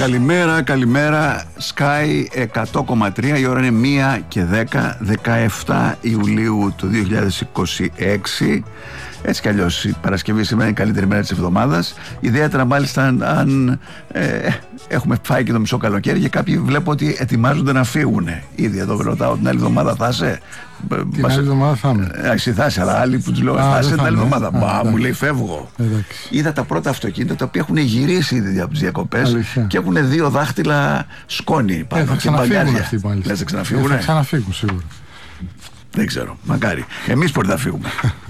Καλημέρα. Sky 100,3. Η ώρα είναι 1:10, 17 Ιουλίου του 2026. Έτσι κι αλλιώς η Παρασκευή σήμερα είναι η καλύτερη μέρα της εβδομάδας. Ιδιαίτερα μάλιστα αν έχουμε φάει και το μισό καλοκαίρι και κάποιοι βλέπω ότι ετοιμάζονται να φύγουν. Ήδη εδώ ρωτάω την άλλη εβδομάδα θα είσαι. Την άλλη εβδομάδα θα είμαι. Εσύ θα είσαι, αλλά άλλοι που τους λέω θα είσαι την άλλη εβδομάδα. Μα μου λέει φεύγω. Είδα τα πρώτα αυτοκίνητα τα οποία έχουν γυρίσει ήδη από τις διακοπές και έχουν 2 δάχτυλα σκόνη πάνω. Θα ξαναφύγουν αυτοί πάλι. Λες θα ξαναφύγουν. Θα ξαναφύγουν σίγουρα. Δεν ξέρω, μακάρι. Εμείς πότε θα φύγουμε.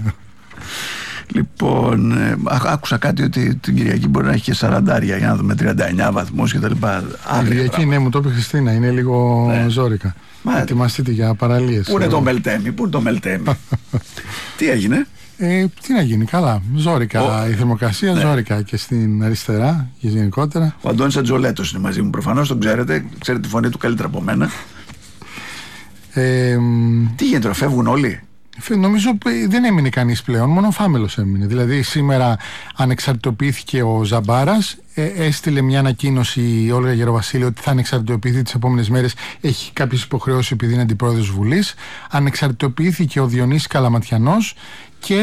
Λοιπόν, άκουσα κάτι ότι την Κυριακή μπορεί να έχει και 40 για να δούμε 39 βαθμούς και τα λοιπά. Την Κυριακή, ναι, μου το είπε Χριστίνα, είναι λίγο ζόρικα. Ετοιμαστείτε για παραλίες. Πού είναι το Μελτέμι, Τι έγινε? Τι να γίνει, καλά. Ζόρικα η θερμοκρασία, ζόρικα και στην αριστερά και γενικότερα. Ο Αντώνης Ατζολέτος είναι μαζί μου, προφανώς τον ξέρετε τη φωνή του καλύτερα από μένα. Τι γίνεται, φεύγουν όλοι? Νομίζω δεν έμεινε κανείς πλέον, μόνο ο Φάμελος έμεινε. Δηλαδή σήμερα ανεξαρτητοποιήθηκε ο Ζαμπάρας, έστειλε μια ανακοίνωση η Όλγα Γεροβασίλη ότι θα ανεξαρτητοποιηθεί τις επόμενες μέρες, έχει κάποιες υποχρεώσεις επειδή είναι αντιπρόεδρος Βουλής. Ανεξαρτητοποιήθηκε ο Διονύσης Καλαματιανός και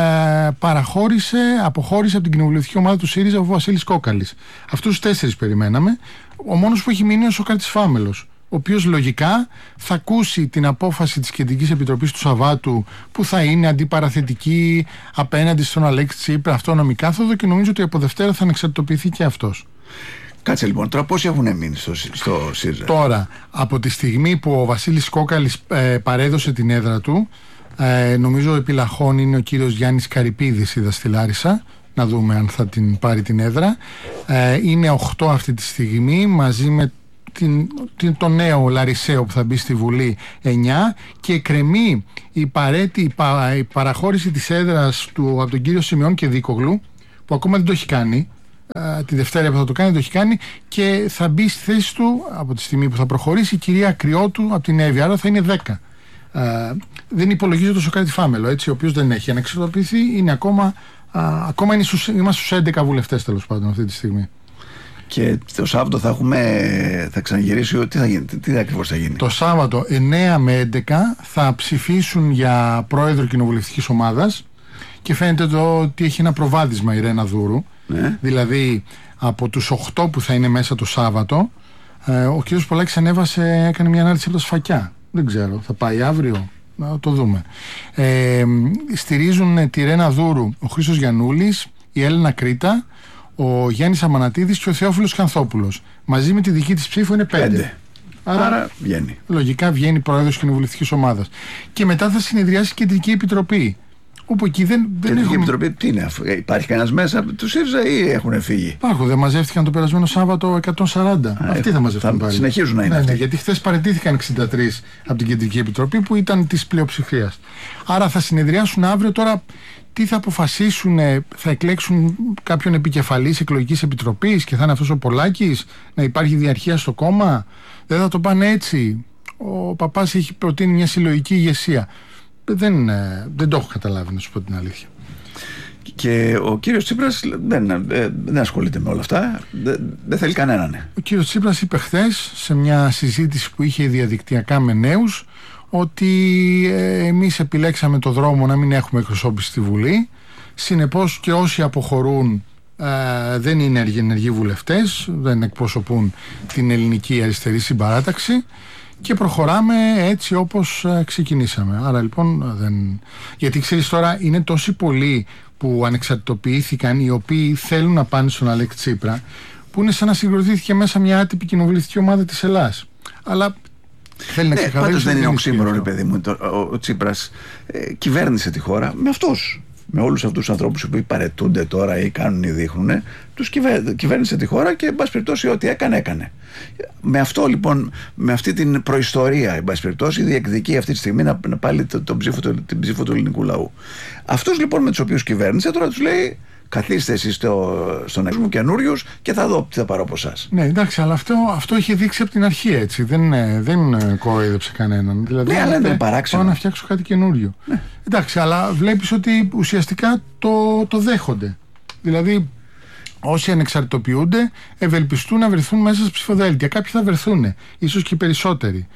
αποχώρησε από την κοινοβουλευτική ομάδα του ΣΥΡΙΖΑ ο Βασίλης Κόκαλης. Αυτούς τους 4 περιμέναμε. Ο μόνος που έχει μείνει είναι ο Σωκράτης Φάμελος, ο οποίος λογικά θα ακούσει την απόφαση της Κεντρικής Επιτροπής του Σαββάτου που θα είναι αντιπαραθετική απέναντι στον Αλέξη Τσίπρα, αυτόνομη κάθοδο, και νομίζω ότι από Δευτέρα θα ανεξαρτητοποιηθεί και αυτός. Κάτσε λοιπόν, τώρα πόσοι έχουν μείνει στο ΣΥΡΙΖΑ? Τώρα, από τη στιγμή που ο Βασίλης Κόκαλης παρέδωσε την έδρα του, νομίζω επιλαχών είναι ο κύριος Γιάννης Καρυπίδης, είδα στη Λάρισα, να δούμε αν θα την πάρει την έδρα. Είναι 8 αυτή τη στιγμή, μαζί με το νέο Λαρισαίο που θα μπει στη Βουλή 9, και εκκρεμεί η παραχώρηση της έδρας του από τον κύριο Σιμεών και Δίκογλου, που ακόμα δεν το έχει κάνει. Τη Δευτέρα που θα το κάνει δεν το έχει κάνει, και θα μπει στη θέση του από τη στιγμή που θα προχωρήσει η κυρία Κρυότου από την Εύη, άρα θα είναι 10. Δεν υπολογίζεται ο Σωκράτη Φάμελο, έτσι, ο οποίος δεν έχει ανεξαρτητοποιηθεί, είναι ακόμα είμαστε στους 11 βουλευτές τέλος πάντων αυτή τη στιγμή. Και το Σάββατο θα ξαναγυρίσει, τι θα γίνει, τι ακριβώς θα γίνει? Το Σάββατο 9 με 11 θα ψηφίσουν για πρόεδρο κοινοβουλευτικής ομάδας και φαίνεται ότι έχει ένα προβάδισμα η Ρένα Δούρου. Δηλαδή από τους 8 που θα είναι μέσα το Σάββατο, ο κ. Πολάκης έκανε μια ανάρτηση από τα Σφακιά. Δεν ξέρω, θα πάει αύριο, να το δούμε. Στηρίζουν τη Ρένα Δούρου ο Χρήστος Γιαννούλης, η Έλενα Κρήτα, ο Γιάννης Αμανατίδης και ο Θεόφιλος Κανθόπουλος. Μαζί με τη δική της ψήφο είναι 5. Άρα βγαίνει. Λογικά βγαίνει πρόεδρος κοινοβουλευτικής ομάδας. Και μετά θα συνεδριάσει η Κεντρική Επιτροπή. Όπου εκεί δεν Κεντρική Επιτροπή, τι είναι, υπάρχει κανένας μέσα από του ΣΥΡΙΖΑ ή έχουν φύγει? Υπάρχουν, δεν μαζεύτηκαν το περασμένο Σάββατο 140. Αυτοί θα μαζευτούν πάλι. Συνεχίζουν να είναι. Ναι, γιατί χθες παραιτήθηκαν 63 από την Κεντρική Επιτροπή που ήταν της πλειοψηφίας. Άρα θα συνεδριάσουν αύριο. Τώρα τι θα αποφασίσουν, θα εκλέξουν κάποιον επικεφαλής εκλογικής επιτροπής και θα είναι αυτός ο Πολάκης, να υπάρχει διαρχία στο κόμμα? Δεν θα το πάνε έτσι? Ο παπάς έχει προτείνει μια συλλογική ηγεσία. Δεν το έχω καταλάβει, να σου πω την αλήθεια. Και ο κύριος Τσίπρας δεν ασχολείται με όλα αυτά, δεν θέλει κανέναν. Ο κύριος Τσίπρας είπε χθες σε μια συζήτηση που είχε διαδικτυακά με νέους ότι εμείς επιλέξαμε το δρόμο να μην έχουμε εκπροσώπηση στη Βουλή, συνεπώς και όσοι αποχωρούν δεν είναι ενεργοί βουλευτές, δεν εκπροσωπούν την ελληνική αριστερή συμπαράταξη, και προχωράμε έτσι όπως ξεκινήσαμε. Άρα λοιπόν γιατί ξέρεις τώρα είναι τόσοι πολλοί που ανεξαρτητοποιήθηκαν, οι οποίοι θέλουν να πάνε στον Αλέξη Τσίπρα, που είναι σαν να συγκροτήθηκε μέσα μια άτυπη κοινοβουλευτική ομάδα της Ελλάδας. Αλλά θέλει να ξεκαθαρίσει. Πάντως δεν είναι οξύμορο, ρε παιδί μου, ο Τσίπρας κυβέρνησε τη χώρα με αυτούς. Με όλους αυτούς τους ανθρώπους που παρετούνται τώρα ή κάνουν ή δείχνουν, τους κυβέρνησε τη χώρα και εν πάση περιπτώσει ό,τι έκανε. Με αυτό λοιπόν, με αυτή την προϊστορία, εν πάση περιπτώσει, διεκδικεί αυτή τη στιγμή να πάλι την ψήφο του ελληνικού λαού. Αυτούς λοιπόν με τους οποίους κυβέρνησε, τώρα τους λέει: καθίστε εσείς στον μου καινούριους και θα δω τι θα πάρω από εσάς. Ναι, εντάξει, αλλά αυτό είχε δείξει από την αρχή, έτσι. Δεν κοροϊδέψε κανέναν. Δηλαδή, ναι, αλλά είναι παράξενο. Πάω να φτιάξω κάτι καινούριο. Ναι. Εντάξει, αλλά βλέπεις ότι ουσιαστικά το δέχονται. Δηλαδή, όσοι ανεξαρτητοποιούνται ευελπιστούν να βρεθούν μέσα στις ψηφοδέλτια. Κάποιοι θα βρεθούν, ίσως και οι περισσότεροι.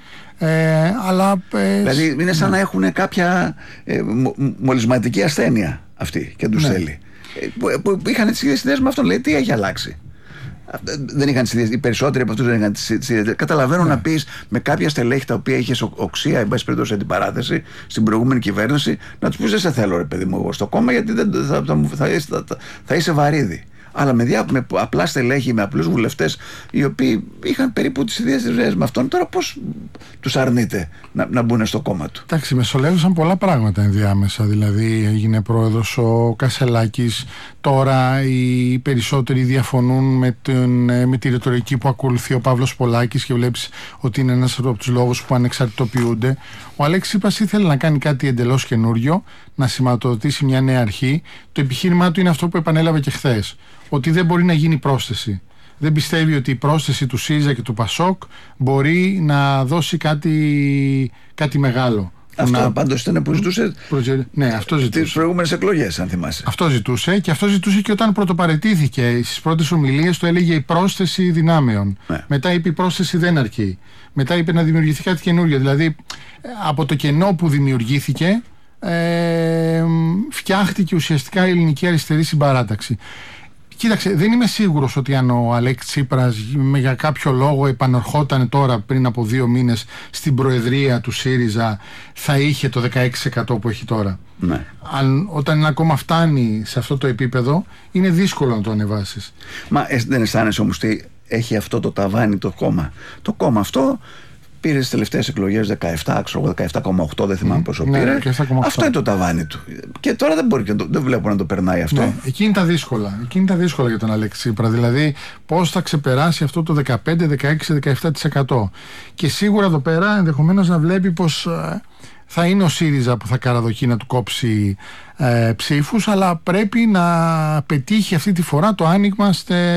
Δηλαδή είναι σαν να έχουν κάποια μολυσματική ασθένεια αυτή και τους θέλει. Που είχαν τις ίδιες ιδέες με αυτόν. Λέει, τι έχει αλλάξει? Δεν είχαν τις ιδέες, οι περισσότεροι από αυτούς δεν είχαν τις ιδέες. Καταλαβαίνω να πεις με κάποια στελέχη τα οποία είχες οξία, εν πάση περιπτώσει, αντιπαράθεση στην προηγούμενη κυβέρνηση, να τους πεις δεν σε θέλω, ρε παιδί μου, εγώ στο κόμμα, γιατί θα είσαι βαρύδι. Αλλά με απλά στελέχη, με απλούς βουλευτές, οι οποίοι είχαν περίπου τις ίδιες ιδέες με αυτόν, τώρα πώς τους αρνείται να μπουν στο κόμμα του? Εντάξει, μεσολεύησαν πολλά πράγματα ενδιάμεσα. Δηλαδή, έγινε πρόεδρος ο Κασελάκης. Τώρα οι περισσότεροι διαφωνούν με τη ρητορική που ακολουθεί ο Παύλος Πολάκης και βλέπεις ότι είναι ένας από τους λόγους που ανεξαρτητοποιούνται. Ο Αλέξης Τσίπρας ήθελε να κάνει κάτι εντελώς καινούριο, να σηματοδοτήσει μια νέα αρχή. Το επιχείρημά του είναι αυτό που επανέλαβε και χθες, ότι δεν μπορεί να γίνει πρόσθεση. Δεν πιστεύει ότι η πρόσθεση του ΣΥΡΙΖΑ και του ΠΑΣΟΚ μπορεί να δώσει κάτι μεγάλο. Αυτό πάντως ήταν που ζητούσε τις προηγούμενες εκλογές, αν θυμάσαι. Αυτό ζητούσε, και αυτό ζητούσε και όταν πρωτοπαραιτήθηκε. Στις πρώτες ομιλίες του έλεγε η πρόσθεση δυνάμεων. Μετά είπε η πρόσθεση δεν αρκεί. Μετά είπε να δημιουργηθεί κάτι καινούριο. Δηλαδή από το κενό που δημιουργήθηκε φτιάχτηκε ουσιαστικά η ελληνική αριστερή συμπαράταξη. Κοίταξε, δεν είμαι σίγουρος ότι αν ο Αλέξης Τσίπρας για κάποιο λόγο επανερχόταν τώρα πριν από 2 μήνες στην προεδρία του ΣΥΡΙΖΑ θα είχε το 16% που έχει τώρα. Ναι. Όταν ακόμα φτάνει σε αυτό το επίπεδο είναι δύσκολο να το ανεβάσεις. Μα δεν αισθάνεσαι όμως ότι έχει αυτό το ταβάνι το κόμμα? Το κόμμα αυτό πήρε στις τελευταίες εκλογές 17,8, δεν θυμάμαι πόσο πήρε. 17,8. Αυτό είναι το ταβάνι του. Και τώρα δεν βλέπω να το περνάει αυτό. Ναι, εκείνη τα δύσκολα για τον Αλέξη Τσίπρα. Δηλαδή, πώς θα ξεπεράσει αυτό το 15, 16, 17%. Και σίγουρα εδώ πέρα ενδεχομένως να βλέπει πως θα είναι ο ΣΥΡΙΖΑ που θα καραδοκεί να του κόψει ψήφους, αλλά πρέπει να πετύχει αυτή τη φορά το άνοιγμα